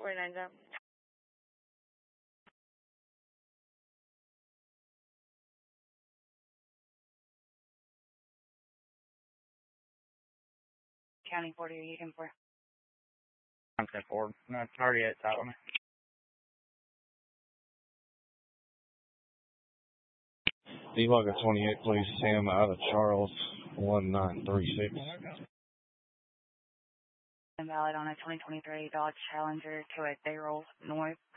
49 down. County 40, are you in for? I'm 10 forward. No, it's already at top of me. D-Log at 28, please. Sam out of Charles, 1936. Invalid on a 2023 Dodge Challenger to a Daryl North